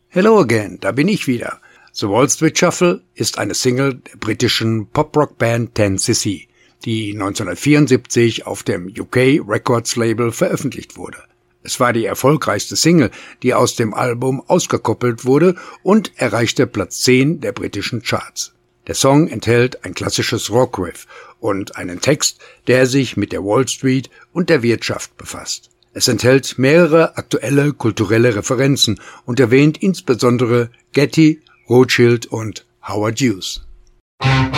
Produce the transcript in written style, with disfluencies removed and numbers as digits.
Hello again, da bin ich wieder. The Wall Street Shuffle ist eine Single der britischen Pop-Rock-Band 10cc, die 1974 auf dem UK Records Label veröffentlicht wurde. Es war die erfolgreichste Single, die aus dem Album ausgekoppelt wurde und erreichte Platz 10 der britischen Charts. Der Song enthält ein klassisches Rockriff und einen Text, der sich mit der Wall Street und der Wirtschaft befasst. Es enthält mehrere aktuelle kulturelle Referenzen und erwähnt insbesondere Getty, Rothschild und Howard Hughes.